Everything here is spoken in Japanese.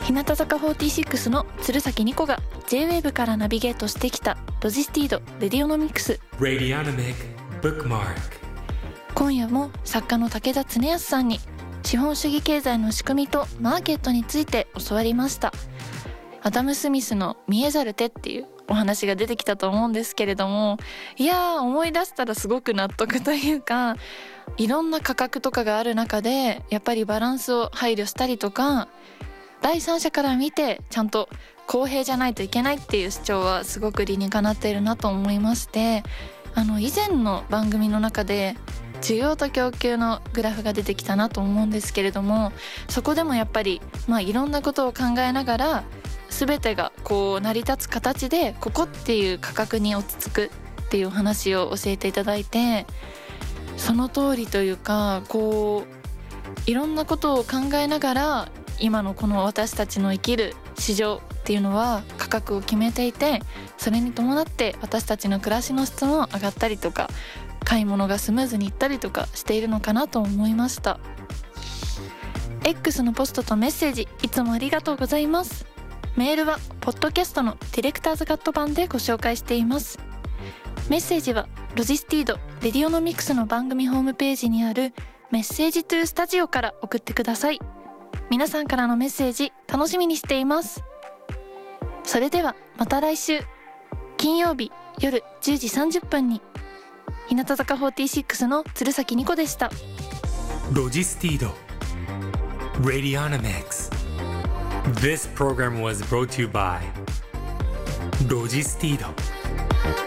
日向坂46の鶴崎ニコが J-WAVE からナビゲートしてきたロジスティードレディオノミクス。今夜も作家の武田恒康さんに資本主義経済の仕組みとマーケットについて教わりました。アダム・スミスの見えざる手っていうお話が出てきたと思うんですけれども、いやー、思い出したらすごく納得というか、いろんな価格とかがある中でやっぱりバランスを配慮したりとか、第三者から見てちゃんと公平じゃないといけないっていう主張はすごく理にかなっているなと思いまして、以前の番組の中で需要と供給のグラフが出てきたなと思うんですけれども、そこでもやっぱりいろんなことを考えながら全てがこう成り立つ形でここっていう価格に落ち着くっていう話を教えていただいて、その通りというか、こういろんなことを考えながら今のこの私たちの生きる市場っていうのは価格を決めていて、それに伴って私たちの暮らしの質も上がったりとか、買い物がスムーズにいったりとかしているのかなと思いました。 X のポストとメッセージいつもありがとうございます。メールはポッドキャストのディレクターズカット版でご紹介しています。メッセージはロジスティードレディオノミクスの番組ホームページにあるメッセージトゥースタジオから送ってください。皆さんからのメッセージ楽しみにしています。それではまた来週金曜日夜10時30分に。日向坂46の鶴崎ニコでした。 ロジスティード Radionomics. This program was brought to you by ロジスティード